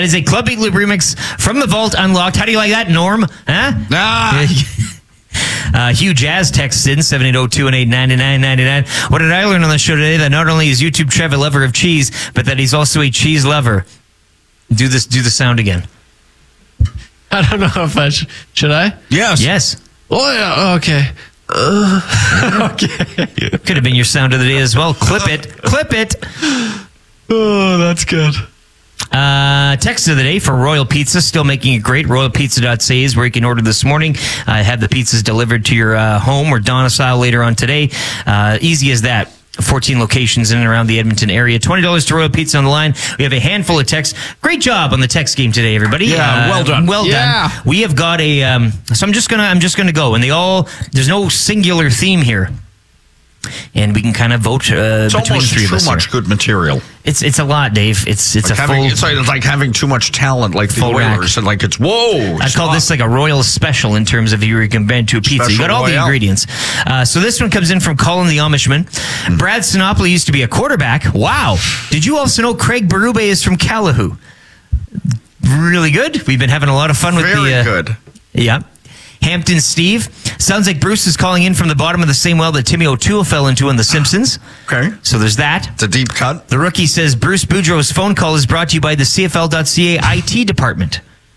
That is a Club Beat Loop remix from the Vault Unlocked. How do you like that, Norm? Huh? Hugh Jazz texts in 780-218-9999. What did I learn on the show today? That not only is YouTube Trev a lover of cheese, but that he's also a cheese lover. Do the sound again. I don't know if I should I? Yes. Oh yeah. Okay. Okay. Could have been your sound of the day as well. Clip it. Oh, that's good. Text of the day for Royal Pizza, still making it great. RoyalPizza.ca is where you can order this morning. Have the pizzas delivered to your home or domicile later on today. Easy as that. 14 locations in and around the Edmonton area. $20 to Royal Pizza on the line. We have a handful of texts. Great job on the text game today, everybody. Yeah, well done. Well done. We have got a. So I'm just gonna go, and there's no singular theme here. And we can kind of vote between the three of us. It's almost too much good material. It's a lot, Dave. It's like a full. It's like having too much talent, like the Oilers, and like it's whoa. I call this like a Royal special in terms of if you were compared to a pizza. You got all the ingredients. So this one comes in from Colin the Amishman. Brad Sinopoli used to be a quarterback. Wow. Did you also know Craig Berube is from Calahoo? Really good. We've been having a lot of fun with Very good. Yeah. Hampton Steve. Sounds like Bruce is calling in from the bottom of the same well that Timmy O'Toole fell into in The Simpsons. Okay. So there's that. It's a deep cut. The rookie says Bruce Boudreau's phone call is brought to you by the CFL.ca IT department.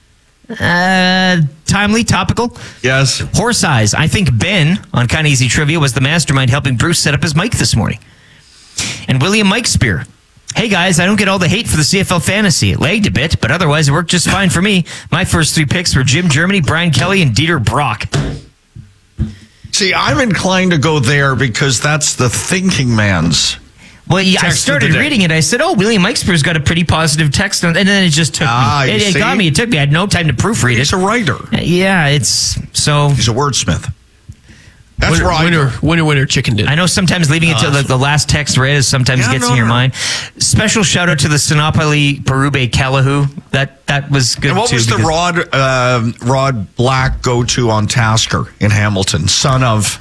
Timely, topical. Yes. Horse Eyes. I think Ben on Kinda Easy Trivia was the mastermind helping Bruce set up his mic this morning. And William Mike Spear. Hey guys, I don't get all the hate for the CFL fantasy. It lagged a bit, but otherwise it worked just fine for me. My first three picks were Jim Germany, Brian Kelly, and Dieter Brock. See, I'm inclined to go there because that's the thinking man's. Well, yeah, I started reading it. I said, William Mike Spear's got a pretty positive text. And then it just took me. It got me. It took me. I had no time to proofread it. He's a writer. Yeah, it's so. He's a wordsmith. That's right. Winner, chicken dinner. I know sometimes leaving it to the last text read sometimes gets in your mind. Special shout out to the Sinopoli Berube Calahoo. That was good. And what was the Rod Black go to on Tasker in Hamilton? Son of.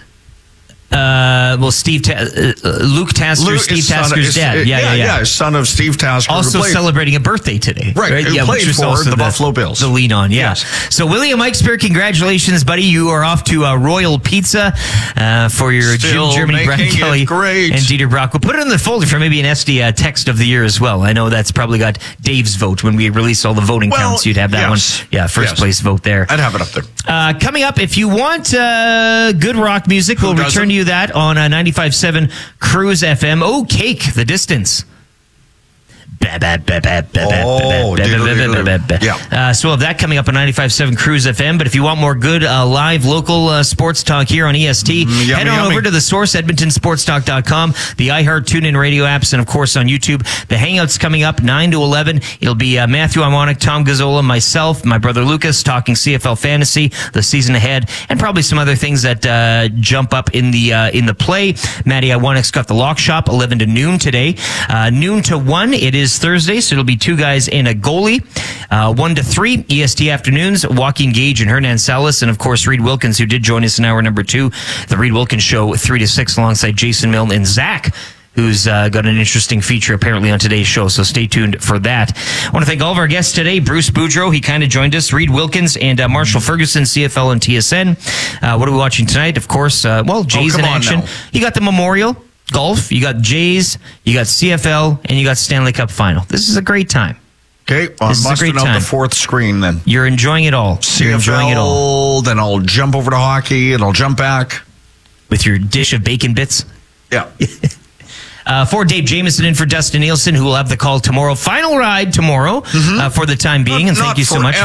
Luke Tasker, Steve Tasker's dad. Yeah. Son of Steve Tasker. Also celebrating a birthday today. Right. Who played for the Buffalo Bills. The lead on, yeah. Yes. So, William Mike Spear, congratulations, buddy. You are off to Royal Pizza for your Jim Germany, Brian Kelly, and Dieter Brock. We'll put it in the folder for maybe an SD text of the year as well. I know that's probably got Dave's vote. When we release all the voting counts, you'd have that one. Yeah, first place vote there. I'd have it up there. Coming up, if you want good rock music, we'll return to you that on 95.7 Cruise FM. Oh, Cake, The Distance. So we'll have that coming up on 95.7 Cruise FM. But if you want more good live local sports talk here on EST, head on over to the source, EdmontonSportsTalk.com, the iHeart TuneIn radio apps, and of course on YouTube. The Hangout's coming up 9 to 11. It'll be Matthew Imonic, Tom Gazzola, myself, my brother Lucas talking CFL fantasy, the season ahead, and probably some other things that jump up in the play. Matty Iwanic's got the Lock Shop 11 to noon today. Noon to 1, it is Thursday, so it'll be two guys and a goalie. 1 to 3, EST afternoons, Joaquin Gage and Hernan Salas, and of course Reed Wilkins, who did join us in hour number 2. The Reed Wilkins Show 3 to 6 alongside Jason Milne and Zach, who's got an interesting feature apparently on today's show, so stay tuned for that. I want to thank all of our guests today. Bruce Boudreau, he kind of joined us, Reed Wilkins, and Marshall Ferguson, CFL and TSN. What are we watching tonight? Of course, Jays in action. You got the Memorial Golf, you got Jays, you got CFL, and you got Stanley Cup Final. This is a great time. Okay, well, I'm busting out the fourth screen then. You're enjoying it all. CFL, then I'll jump over to hockey, and I'll jump back. With your dish of bacon bits? Yeah. For Dave Jamieson and for Dustin Nielsen, who will have the call tomorrow. Final ride tomorrow for the time being, and thank you so much.